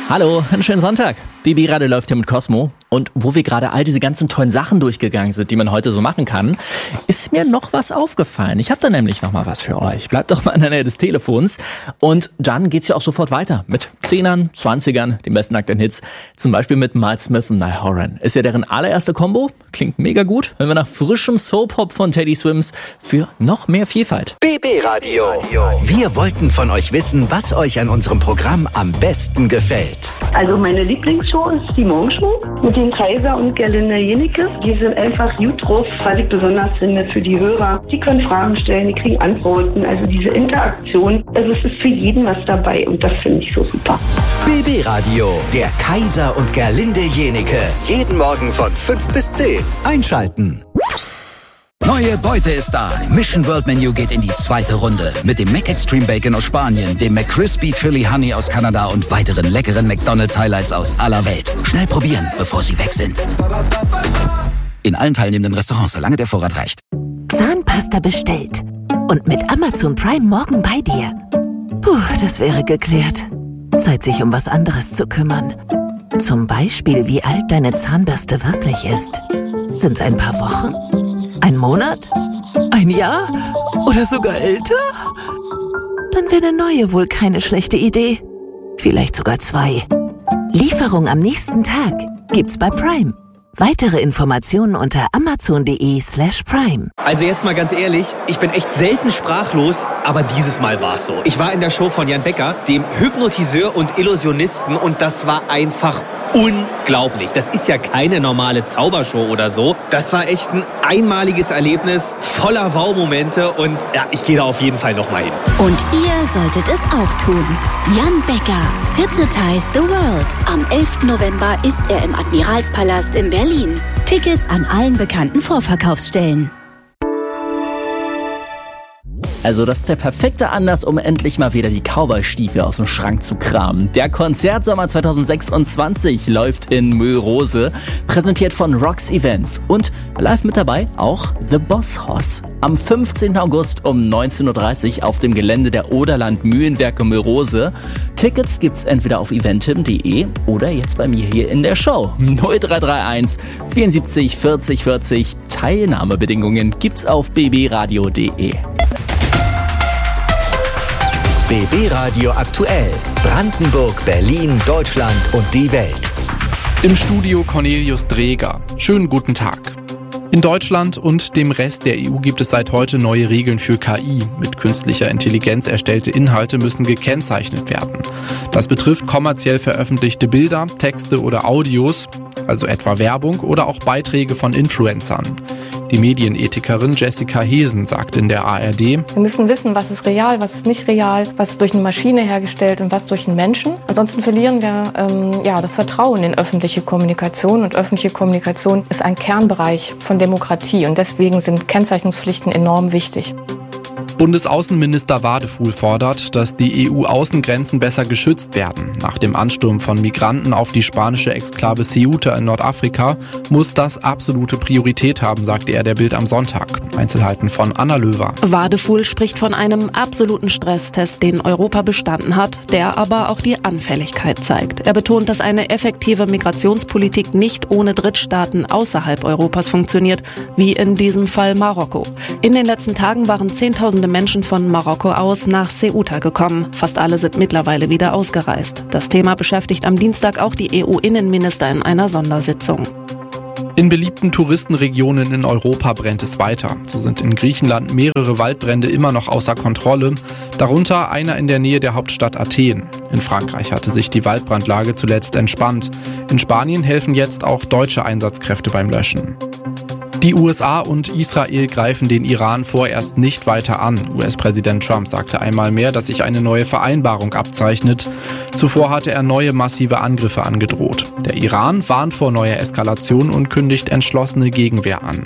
Hallo, einen schönen Sonntag. BB Radio läuft hier mit Cosmo. Und wo wir gerade all diese ganzen tollen Sachen durchgegangen sind, die man heute so machen kann, ist mir noch was aufgefallen. Ich habe da nämlich noch mal was für euch. Bleibt doch mal in der Nähe des Telefons. Und dann geht's ja auch sofort weiter mit 10ern, 20ern, den besten aktuellen Hits. Zum Beispiel mit Miles Smith und Niall Horan. Ist ja deren allererste Kombo. Klingt mega gut. Wenn wir nach frischem Soap-Pop von Teddy Swims für noch mehr Vielfalt. BB Radio. Wir wollten von euch wissen, was euch an unserem Programm am besten gefällt. Also meine Lieblingsshow ist die Morgenshow mit den Kaiser und Gerlinde Jenecke. Die sind einfach gut drauf, was ich besonders finde für die Hörer. Die können Fragen stellen, die kriegen Antworten. Also diese Interaktion, also es ist für jeden was dabei und das finde ich so super. BB Radio, der Kaiser und Gerlinde Jenecke. Jeden Morgen von 5 bis 10. Einschalten. Neue Beute ist da. Mission World Menu geht in die zweite Runde. Mit dem McExtreme Bacon aus Spanien, dem McCrispy Chili Honey aus Kanada und weiteren leckeren McDonald's Highlights aus aller Welt. Schnell probieren, bevor sie weg sind. In allen teilnehmenden Restaurants, solange der Vorrat reicht. Zahnpasta bestellt. Und mit Amazon Prime morgen bei dir. Puh, das wäre geklärt. Zeit, sich um was anderes zu kümmern. Zum Beispiel, wie alt deine Zahnbürste wirklich ist. Sind's ein paar Wochen? Ein Monat? Ein Jahr? Oder sogar älter? Dann wäre eine neue wohl keine schlechte Idee. Vielleicht sogar 2. Lieferung am nächsten Tag gibt's bei Prime. Weitere Informationen unter amazon.de/prime. Also jetzt mal ganz ehrlich, ich bin echt selten sprachlos, aber dieses Mal war's so. Ich war in der Show von Jan Becker, dem Hypnotiseur und Illusionisten, und das war einfach unglaublich. Das ist ja keine normale Zaubershow oder so. Das war echt ein einmaliges Erlebnis, voller Wow-Momente, und ja, ich gehe da auf jeden Fall nochmal hin. Und ihr solltet es auch tun. Jan Becker, Hypnotize the World. Am 11. November ist er im Admiralspalast in Berlin. Tickets an allen bekannten Vorverkaufsstellen. Also das ist der perfekte Anlass, um endlich mal wieder die Cowboy-Stiefel aus dem Schrank zu kramen. Der Konzertsommer 2026 läuft in Mörose, präsentiert von Rocks Events. Und live mit dabei auch The Boss Hoss. Am 15. August um 19.30 Uhr auf dem Gelände der Oderland Mühlenwerke Mörose. Tickets gibt's entweder auf eventim.de oder jetzt bei mir hier in der Show. 0331 74 40 40. Teilnahmebedingungen gibt's auf bbradio.de. BB Radio aktuell. Brandenburg, Berlin, Deutschland und die Welt. Im Studio Cornelius Dreger. Schönen guten Tag. In Deutschland und dem Rest der EU gibt es seit heute neue Regeln für KI. Mit künstlicher Intelligenz erstellte Inhalte müssen gekennzeichnet werden. Das betrifft kommerziell veröffentlichte Bilder, Texte oder Audios, also etwa Werbung oder auch Beiträge von Influencern. Die Medienethikerin Jessica Hesen sagt in der ARD: Wir müssen wissen, was ist real, was ist nicht real, was ist durch eine Maschine hergestellt und was durch einen Menschen. Ansonsten verlieren wir das Vertrauen in öffentliche Kommunikation. Und öffentliche Kommunikation ist ein Kernbereich von Demokratie. Und deswegen sind Kennzeichnungspflichten enorm wichtig. Bundesaußenminister Wadefuhl fordert, dass die EU-Außengrenzen besser geschützt werden. Nach dem Ansturm von Migranten auf die spanische Exklave Ceuta in Nordafrika muss das absolute Priorität haben, sagte er der Bild am Sonntag. Einzelheiten von Anna Löwer. Wadefuhl spricht von einem absoluten Stresstest, den Europa bestanden hat, der aber auch die Anfälligkeit zeigt. Er betont, dass eine effektive Migrationspolitik nicht ohne Drittstaaten außerhalb Europas funktioniert, wie in diesem Fall Marokko. In den letzten Tagen waren Zehntausende Menschen von Marokko aus nach Ceuta gekommen. Fast alle sind mittlerweile wieder ausgereist. Das Thema beschäftigt am Dienstag auch die EU-Innenminister in einer Sondersitzung. In beliebten Touristenregionen in Europa brennt es weiter. So sind in Griechenland mehrere Waldbrände immer noch außer Kontrolle, darunter einer in der Nähe der Hauptstadt Athen. In Frankreich hatte sich die Waldbrandlage zuletzt entspannt. In Spanien helfen jetzt auch deutsche Einsatzkräfte beim Löschen. Die USA und Israel greifen den Iran vorerst nicht weiter an. US-Präsident Trump sagte einmal mehr, dass sich eine neue Vereinbarung abzeichnet. Zuvor hatte er neue massive Angriffe angedroht. Der Iran warnt vor neuer Eskalation und kündigt entschlossene Gegenwehr an.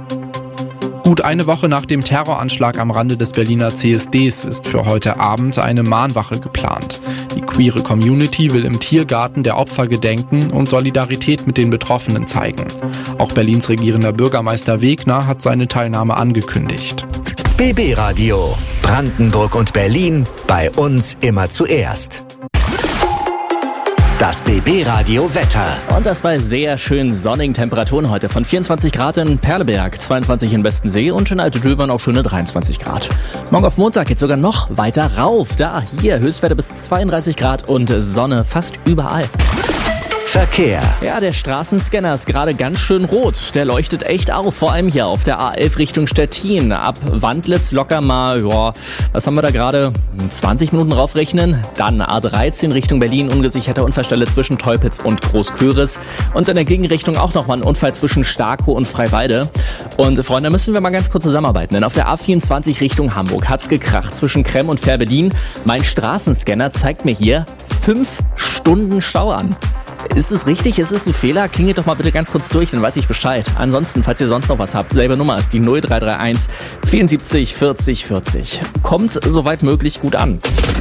Gut eine Woche nach dem Terroranschlag am Rande des Berliner CSDs ist für heute Abend eine Mahnwache geplant. Die queere Community will im Tiergarten der Opfer gedenken und Solidarität mit den Betroffenen zeigen. Auch Berlins regierender Bürgermeister Wegner hat seine Teilnahme angekündigt. BB Radio. Brandenburg und Berlin. Bei uns immer zuerst. Das BB Radio Wetter. Und das bei sehr schön sonnigen Temperaturen heute von 24 Grad in Perleberg, 22 in Westensee und in Alte Döbern auch schöne 23 Grad. Morgen auf Montag geht's sogar noch weiter rauf. Da hier Höchstwerte bis 32 Grad und Sonne fast überall. Verkehr. Ja, der Straßenscanner ist gerade ganz schön rot. Der leuchtet echt auf, vor allem hier auf der A11 Richtung Stettin. Ab Wandlitz locker mal, was haben wir da gerade? 20 Minuten draufrechnen. Dann A13 Richtung Berlin, ungesicherte Unfallstelle zwischen Teupitz und Großköris. Und in der Gegenrichtung auch nochmal ein Unfall zwischen Starkow und Freiwalde. Und Freunde, da müssen wir mal ganz kurz zusammenarbeiten, denn auf der A24 Richtung Hamburg hat's gekracht zwischen Kremm und Fährberlin. Mein Straßenscanner zeigt mir hier 5 Stunden Stau an. Ist es richtig? Ist es ein Fehler? Klingelt doch mal bitte ganz kurz durch, dann weiß ich Bescheid. Ansonsten, falls ihr sonst noch was habt, selbe Nummer ist die 0331 74 40 40. Kommt soweit möglich gut an.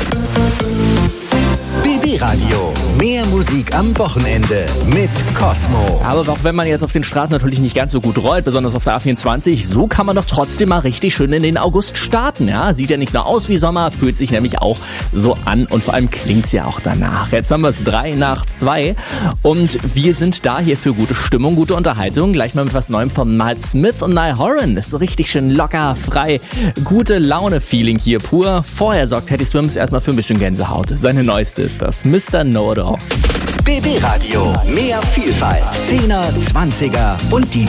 BB Radio. Mehr Musik am Wochenende mit Cosmo. Aber auch wenn man jetzt auf den Straßen natürlich nicht ganz so gut rollt, besonders auf der A24, so kann man doch trotzdem mal richtig schön in den August starten. Ja, sieht ja nicht nur aus wie Sommer, fühlt sich nämlich auch so an und vor allem klingt's ja auch danach. Jetzt haben wir es 3:03 und wir sind da hier für gute Stimmung, gute Unterhaltung. Gleich mal mit was Neuem von Miles Smith und Niall Horan. Das ist so richtig schön locker, frei, gute Laune-Feeling hier pur. Vorher sorgt Teddy Swims erstmal für ein bisschen Gänsehaut. Seine neueste ist das, Mr. Know-It-All. BB Radio. Mehr Vielfalt. 10er, 20er und die